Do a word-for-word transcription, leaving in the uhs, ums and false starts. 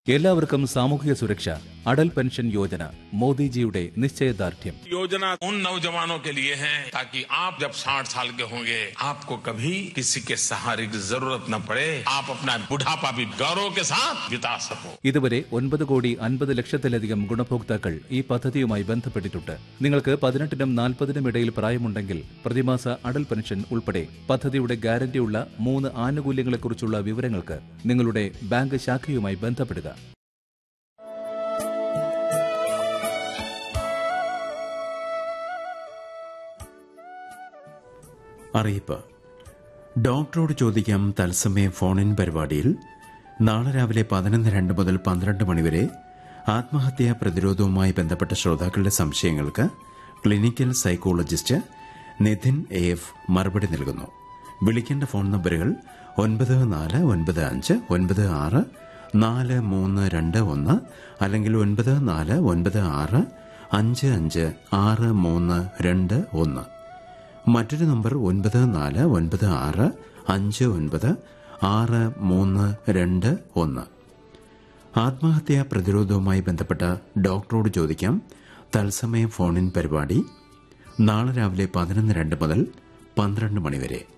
എല്ലാവർക്കും സാമൂഹിക സുരക്ഷ അടൽ പെൻഷൻ യോജന മോദിജിയുടെ നിശ്ചയദാർഢ്യം. योजना उन नौजवानों के लिए है ताकि आप जब साठ साल के होंगे आपको कभी किसी के सहारे की जरूरत न पड़े. आप अपना बुढ़ापा भी गौरव के साथ बिता सको. ഇതുവരെ ഒൻപത് കോടി അൻപത് ലക്ഷത്തിലധികം ഗുണഭോക്താക്കൾ ഈ പദ്ധതിയുമായി ബന്ധപ്പെട്ടിട്ടുണ്ട്. നിങ്ങൾക്ക് പതിനെട്ടിനും നാൽപ്പതിനും ഇടയിൽ പ്രായമുണ്ടെങ്കിൽ പ്രതിമാസ അടൽ പെൻഷൻ ഉൾപ്പെടെ പദ്ധതിയുടെ ഗ്യാരണ്ടിയുള്ള മൂന്ന് ആനുകൂല്യങ്ങളെക്കുറിച്ചുള്ള വിവരങ്ങൾക്ക് നിങ്ങളുടെ ബാങ്ക് ശാഖയുമായി ബന്ധപ്പെടുക. അറിയിപ്പ്. ഡോക്ടറോട് ചോദിക്കാം തത്സമയ ഫോണിൻ പരിപാടിയിൽ നാളെ രാവിലെ പതിനൊന്ന് രണ്ട് മുതൽ പന്ത്രണ്ട് മണിവരെ ആത്മഹത്യാ പ്രതിരോധവുമായി ബന്ധപ്പെട്ട ശ്രോതാക്കളുടെ സംശയങ്ങൾക്ക് clinical psychologist Nitin A F മറുപടി നൽകുന്നു. വിളിക്കേണ്ട ഫോൺ നമ്പറുകൾ ഒൻപത് നാല് ഒൻപത് അഞ്ച് ഒൻപത് ആറ് നാല് മൂന്ന് രണ്ട് ഒന്ന് അല്ലെങ്കിൽ ഒൻപത് നാല് ഒൻപത് ആറ് അഞ്ച് അഞ്ച് ആറ് മൂന്ന് രണ്ട് ഒന്ന്. മറ്റൊരു നമ്പർ ഒൻപത് നാല് ഒൻപത് ആറ് അഞ്ച് ഒൻപത് ആറ് മൂന്ന് രണ്ട് ഒന്ന്. ആത്മഹത്യാ പ്രതിരോധവുമായി ബന്ധപ്പെട്ട ഡോക്ടറോട് ചോദിക്കാം തത്സമയ ഫോണിൻ പരിപാടി നാളെ രാവിലെ പതിനൊന്ന് രണ്ട് മുതൽ പന്ത്രണ്ട് മണിവരെ.